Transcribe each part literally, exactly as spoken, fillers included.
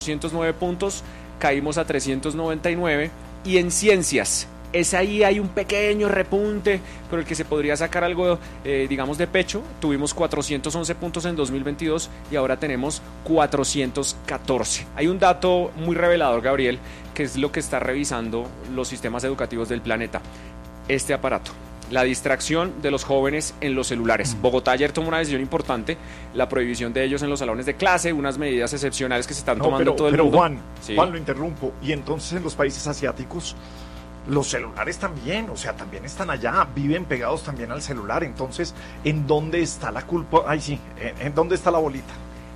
doscientos nueve puntos, caímos a trescientos noventa y nueve, y en ciencias, es ahí hay un pequeño repunte, pero el que se podría sacar algo, eh, digamos, de pecho. Tuvimos cuatrocientos once puntos en dos mil veintidós y ahora tenemos cuatrocientos catorce. Hay un dato muy revelador, Gabriel, que es lo que está revisando los sistemas educativos del planeta. Este aparato, la distracción de los jóvenes en los celulares. Bogotá ayer tomó una decisión importante, la prohibición de ellos en los salones de clase, unas medidas excepcionales que se están no, tomando pero, todo el pero mundo. Juan, ¿Sí? Juan, lo interrumpo. Y entonces en los países asiáticos, los celulares también, o sea, también están allá, viven pegados también al celular. Entonces, ¿en dónde está la culpa? Ay, sí, ¿en, en dónde está la bolita?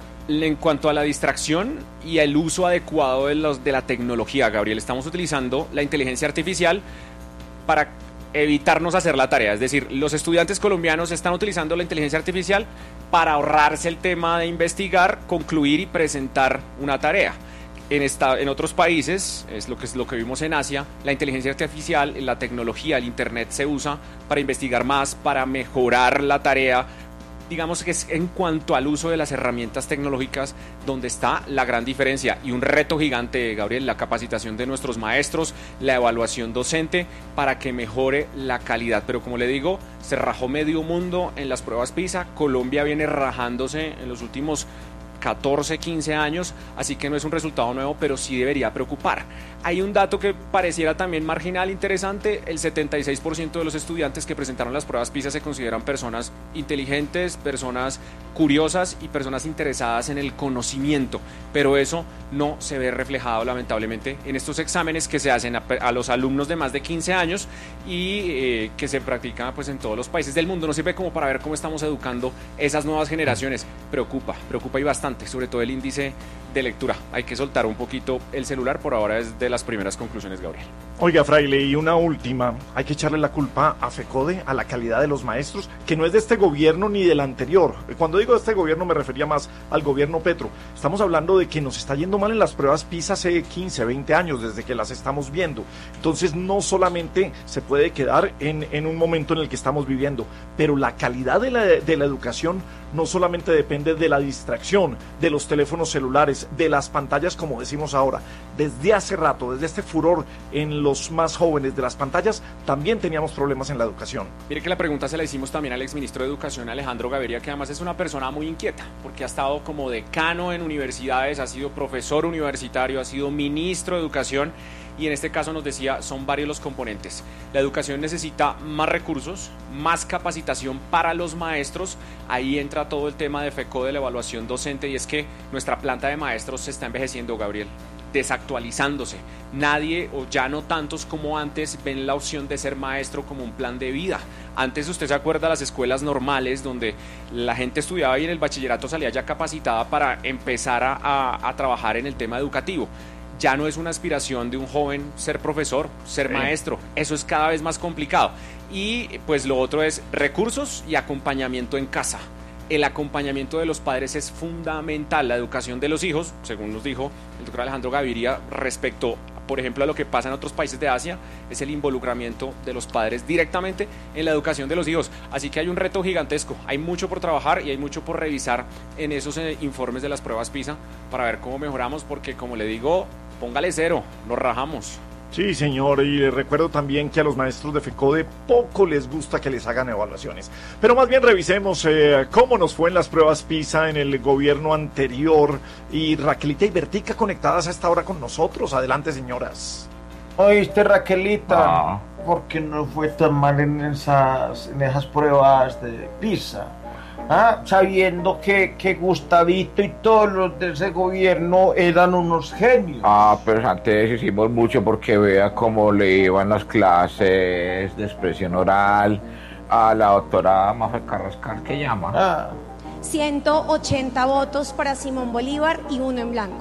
En cuanto a la distracción y el uso adecuado de, los, de la tecnología, Gabriel, estamos utilizando la inteligencia artificial para evitarnos hacer la tarea. Es decir, los estudiantes colombianos están utilizando la inteligencia artificial para ahorrarse el tema de investigar, concluir y presentar una tarea. En, esta, en otros países, es lo que es lo que vimos en Asia, la inteligencia artificial, la tecnología, el internet se usa para investigar más, para mejorar la tarea. Digamos que es en cuanto al uso de las herramientas tecnológicas donde está la gran diferencia y un reto gigante, Gabriel, la capacitación de nuestros maestros, la evaluación docente para que mejore la calidad. Pero como le digo, se rajó medio mundo en las pruebas PISA, Colombia viene rajándose en los últimos catorce, quince años, así que no es un resultado nuevo, pero sí debería preocupar. Hay un dato que pareciera también marginal, interesante: el setenta y seis por ciento de los estudiantes que presentaron las pruebas PISA se consideran personas inteligentes, personas curiosas y personas interesadas en el conocimiento, pero eso no se ve reflejado lamentablemente en estos exámenes que se hacen a, a los alumnos de más de quince años y eh, que se practican pues en todos los países del mundo. No sirve como para ver cómo estamos educando esas nuevas generaciones. Preocupa, preocupa y bastante, sobre todo el índice de lectura. Hay que soltar un poquito el celular, por ahora es de las primeras conclusiones, Gabriel. Oiga, Fraile, y una última, hay que echarle la culpa a FECODE, a la calidad de los maestros, que no es de este gobierno ni del anterior. Cuando digo de este gobierno me refería más al gobierno Petro. Estamos hablando de que nos está yendo mal en las pruebas PISA hace quince, veinte años, desde que las estamos viendo. Entonces no solamente se puede quedar en, en un momento en el que estamos viviendo, pero la calidad de la, de la educación no solamente depende de la distracción, de los teléfonos celulares, de las pantallas, como decimos ahora. Desde hace rato, desde este furor en los más jóvenes de las pantallas, también teníamos problemas en la educación. Mire que la pregunta se la hicimos también al exministro de Educación, Alejandro Gaviria, que además es una persona muy inquieta, porque ha estado como decano en universidades, ha sido profesor universitario, ha sido ministro de Educación, y en este caso nos decía, son varios los componentes. La educación necesita más recursos, más capacitación para los maestros. Ahí entra todo el tema de FECODE, de la evaluación docente, y es que nuestra planta de maestros se está envejeciendo, Gabriel, desactualizándose. Nadie, o ya no tantos como antes, ven la opción de ser maestro como un plan de vida. Antes, usted se acuerda de las escuelas normales donde la gente estudiaba y en el bachillerato salía ya capacitada para empezar a, a, a trabajar en el tema educativo. Ya no es una aspiración de un joven ser profesor, ser sí. maestro. Eso es cada vez más complicado. Y pues lo otro es recursos y acompañamiento en casa. El acompañamiento de los padres es fundamental. La educación de los hijos, según nos dijo el doctor Alejandro Gaviria, respecto, por ejemplo, a lo que pasa en otros países de Asia, es el involucramiento de los padres directamente en la educación de los hijos. Así que hay un reto gigantesco, hay mucho por trabajar y hay mucho por revisar en esos eh, informes de las pruebas PISA para ver cómo mejoramos, porque como le digo, póngale cero, nos rajamos. Sí, señor, y les recuerdo también que a los maestros de FECODE poco les gusta que les hagan evaluaciones. Pero más bien revisemos eh, cómo nos fue en las pruebas PISA en el gobierno anterior. Y Raquelita y Bertica conectadas a esta hora con nosotros. Adelante, señoras. ¿Oíste, Raquelita? Ah. ¿Por qué no fue tan mal en esas, en esas pruebas de PISA? ¿Ah? Sabiendo que, que Gustavito y todos los de ese gobierno eran unos genios. Ah, pero antes hicimos mucho porque vea cómo le iban las clases de expresión oral a la doctora Mafe Carrascal, que llama. Ah. ciento ochenta votos para Simón Bolívar y uno en blanco.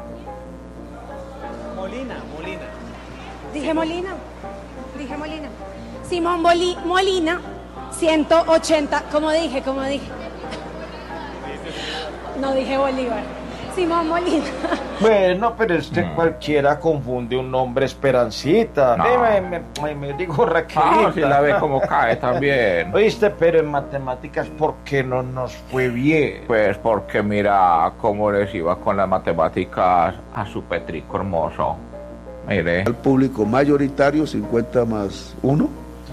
Molina, Molina. Dije Molina, dije Molina. Simón Boli Molina. ciento ochenta, como dije, como dije. No dije Bolívar. Simón Molina. Bueno, pero es que Mm. cualquiera confunde un nombre Esperancita. No. Me, me, me, me digo Raquelita. Ah, si la ve como cae también. Oíste, pero en matemáticas, ¿por qué no nos fue bien? Pues porque mira cómo les iba con las matemáticas a su Petrico hermoso. Mire. Al público mayoritario, cincuenta más uno.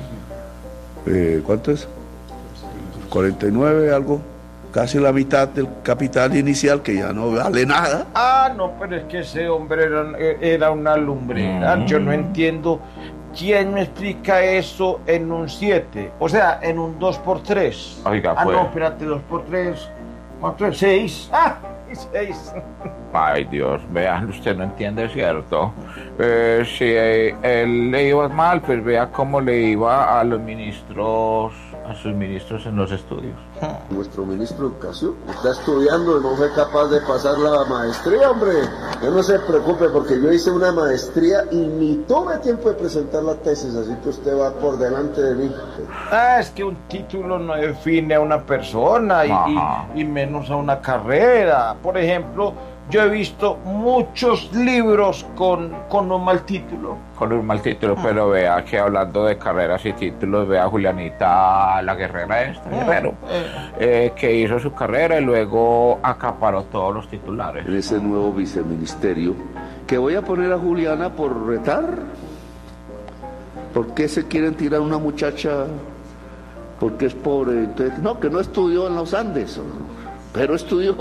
Eh, ¿Cuánto es? cuarenta y nueve, algo. Casi la mitad del capital inicial, que ya no vale nada. Ah, no, pero es que ese hombre era, era una lumbrera. Mm. Yo no entiendo. ¿Quién me explica eso en un siete? O sea, en un dos por tres. Oiga, Ah, pues. no, espérate, dos por tres. ¿Cuánto es? seis. Ah, seis. Ay, Dios, vean, usted no entiende, ¿cierto? Eh, si eh, él le iba mal, pues vea cómo le iba a los ministros, a sus ministros en los estudios. Nuestro ministro de Educación está estudiando y no fue capaz de pasar la maestría, hombre. Que no se preocupe porque yo hice una maestría y ni tuve tiempo de presentar la tesis, así que usted va por delante de mí. Ah, es que un título no define a una persona y, Ajá. y- y menos a una carrera. Por ejemplo, yo he visto muchos libros con, con un mal título. Con un mal título, pero vea que hablando de carreras y títulos, vea a Julianita, la guerrera esta, guerrero, eh, que hizo su carrera y luego acaparó todos los titulares. En ese nuevo viceministerio, que voy a poner a Juliana por retar. ¿Por qué se quieren tirar una muchacha? Porque es pobre. Entonces, no, que no estudió en los Andes, pero estudió.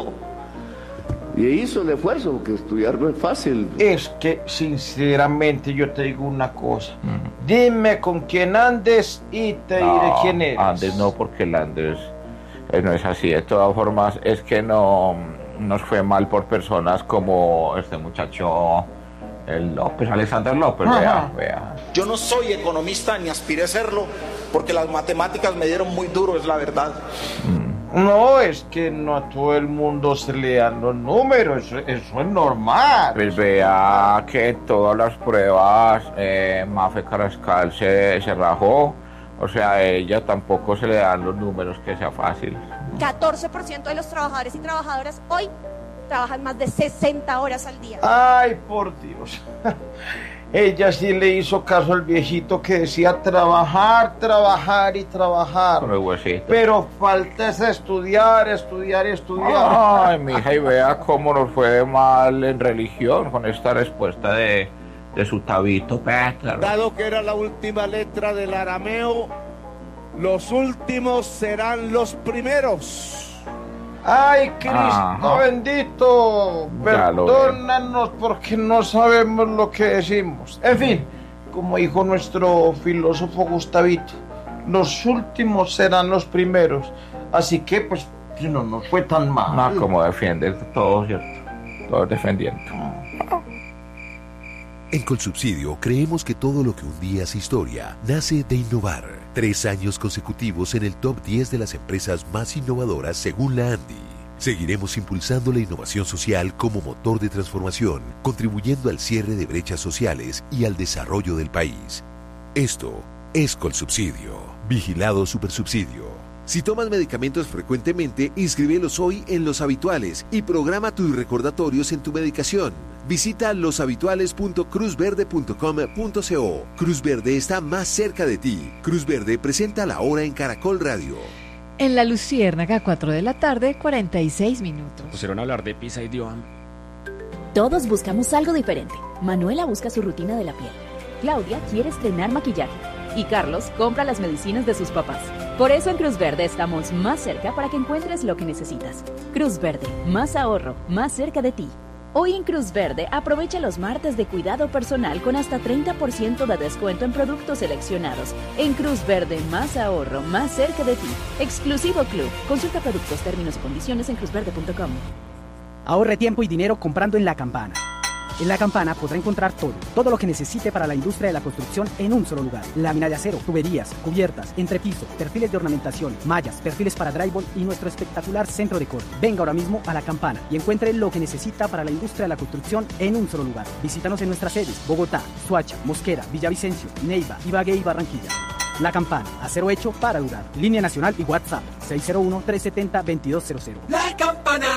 Y hizo el esfuerzo, porque estudiar no es fácil. Es que, sinceramente, yo te digo una cosa. Dime con quién andes y te diré No, quién eres. Andes no, porque el Andes eh, no es así. De todas formas, es que no nos fue mal por personas como este muchacho, el López, Alexander López, Ajá. vea, vea. Yo no soy economista ni aspiré a serlo, porque las matemáticas me dieron muy duro, es la verdad. No, es que no a todo el mundo se le dan los números. Eso, eso es normal. Pues vea que en todas las pruebas eh, Mafe Carrascal se, se rajó. O sea, a ella tampoco se le dan los números que sea fácil. catorce por ciento de los trabajadores y trabajadoras hoy trabajan más de sesenta horas al día. Ay, por Dios. Ella sí le hizo caso al viejito que decía trabajar, trabajar y trabajar. Con el huesito. Pero falta es estudiar, estudiar y estudiar. Ay, mija, y vea cómo nos fue de mal en religión con esta respuesta de, de su tabito Peter. Dado que era la última letra del arameo, los últimos serán los primeros. Ay, Cristo Ajá. bendito, Ya lo perdónanos porque no sabemos lo que decimos. En fin, como dijo nuestro filósofo Gustavito, los últimos serán los primeros. Así que, pues, no nos fue tan mal. No, como defiende todo, ¿cierto? Todo defendiendo. En Colsubsidio creemos que todo lo que un día es historia nace de innovar. Tres años consecutivos en el top diez de las empresas más innovadoras según la ANDI. Seguiremos impulsando la innovación social como motor de transformación, contribuyendo al cierre de brechas sociales y al desarrollo del país. Esto es Colsubsidio. Vigilado Supersubsidio. Si tomas medicamentos frecuentemente, inscríbelos hoy en Los Habituales y programa tus recordatorios en tu medicación. Visita los habituales punto cruz verde punto com punto co. Cruz Verde está más cerca de ti. Cruz Verde presenta la hora en Caracol Radio. En La Luciérnaga, cuatro de la tarde, cuarenta y seis minutos. Pusieron a hablar de pizza y dio hambre. Todos buscamos algo diferente. Manuela busca su rutina de la piel. Claudia quiere estrenar maquillaje. Y Carlos compra las medicinas de sus papás. Por eso en Cruz Verde estamos más cerca para que encuentres lo que necesitas. Cruz Verde, más ahorro, más cerca de ti. Hoy en Cruz Verde aprovecha los martes de cuidado personal con hasta treinta por ciento de descuento en productos seleccionados. En Cruz Verde, más ahorro, más cerca de ti. Exclusivo Club. Consulta productos, términos y condiciones en cruz verde punto com. Ahorre tiempo y dinero comprando en La Campana. En La Campana podrá encontrar todo, todo lo que necesite para la industria de la construcción en un solo lugar. Lámina de acero, tuberías, cubiertas, entrepiso, perfiles de ornamentación, mallas, perfiles para drywall y nuestro espectacular centro de corte. Venga ahora mismo a La Campana y encuentre lo que necesita para la industria de la construcción en un solo lugar. Visítanos en nuestras sedes: Bogotá, Soacha, Mosquera, Villavicencio, Neiva, Ibagué y Barranquilla. La Campana, acero hecho para durar. Línea nacional y WhatsApp seis cero uno, tres siete cero, dos dos cero cero. La Campana,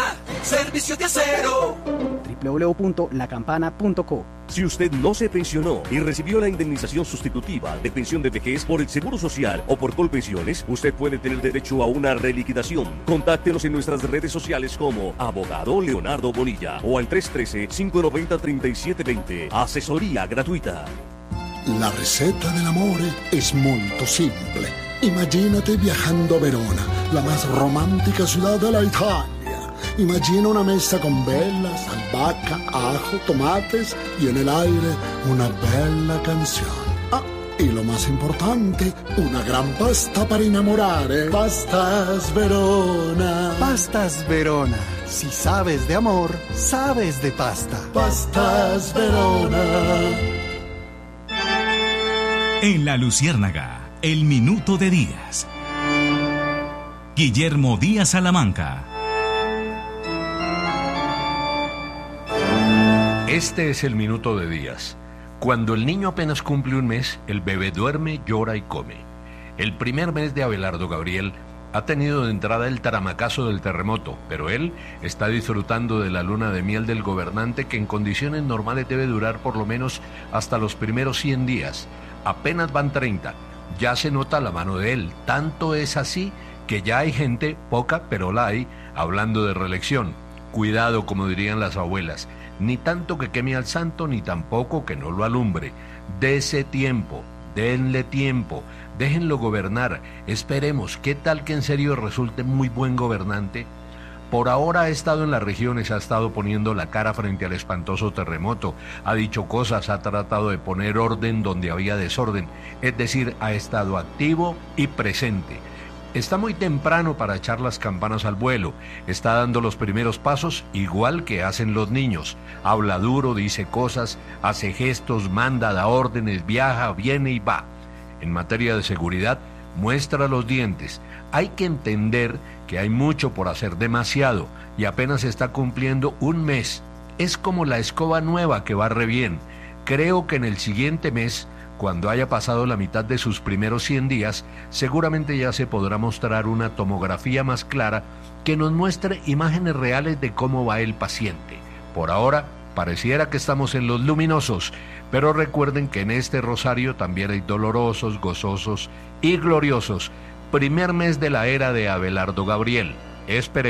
Servicios de Acero. doble u doble u doble u punto la campana punto co. Si usted no se pensionó y recibió la indemnización sustitutiva de pensión de vejez por el Seguro Social o por Colpensiones, usted puede tener derecho a una reliquidación. Contáctenos en nuestras redes sociales como Abogado Leonardo Bonilla o al tres uno tres, cinco nueve cero, tres siete dos cero. Asesoría gratuita. La receta dell'amore es molto simple. Imagínate viajando a Verona, la más romántica ciudad de la Italia. Imagina una mesa con velas, albahaca, ajo, tomates y en el aire una bella canción. Ah, y lo más importante, una gran pasta para enamorare. Pastas Verona. Pastas Verona. Si sabes de amor, sabes de pasta. Pastas Verona. En La Luciérnaga, el minuto de Díaz. Guillermo Díaz Salamanca. Este es el minuto de Díaz. Cuando el niño apenas cumple un mes, el bebé duerme, llora y come. El primer mes de Abelardo Gabriel ha tenido de entrada el taramacazo del terremoto, pero él está disfrutando de la luna de miel del gobernante que en condiciones normales debe durar por lo menos hasta los primeros cien días. Apenas van treinta. Ya se nota la mano de él. Tanto es así que ya hay gente, poca pero la hay, hablando de reelección. Cuidado, como dirían las abuelas. Ni tanto que queme al santo, ni tampoco que no lo alumbre. Dese tiempo, denle tiempo, déjenlo gobernar. Esperemos, ¿qué tal que en serio resulte muy buen gobernante? Por ahora ha estado en las regiones, ha estado poniendo la cara frente al espantoso terremoto, ha dicho cosas, ha tratado de poner orden donde había desorden, es decir, ha estado activo y presente. Está muy temprano para echar las campanas al vuelo, está dando los primeros pasos igual que hacen los niños. Habla duro, dice cosas, hace gestos, manda, da órdenes, viaja, viene y va. En materia de seguridad, muestra los dientes. Hay que entender que hay mucho por hacer, demasiado, y apenas está cumpliendo un mes. Es como la escoba nueva que barre bien. Creo que en el siguiente mes, cuando haya pasado la mitad de sus primeros cien días, seguramente ya se podrá mostrar una tomografía más clara que nos muestre imágenes reales de cómo va el paciente. Por ahora, pareciera que estamos en los luminosos, pero recuerden que en este rosario también hay dolorosos, gozosos y gloriosos. Primer mes de la era de Abelardo Gabriel. Esperemos.